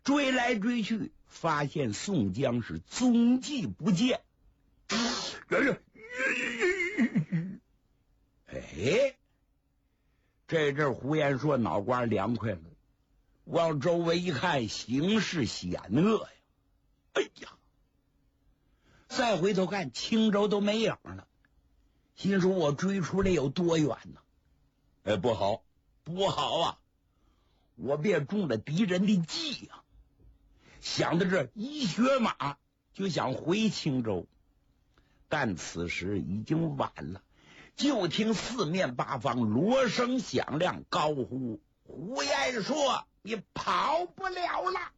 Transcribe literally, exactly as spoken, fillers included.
追来追去，发现宋江是踪迹不见。哎，这阵胡延硕脑瓜凉快了，往周围一看，形势险恶呀！哎呀，再回头看，青州都没影了，心说我追出来有多远呢？哎，不好，不好啊！我便中了敌人的计呀、啊！想到这，一跃马就想回青州，但此时已经晚了。就听四面八方锣声响亮，高呼：胡延硕，你跑不了了！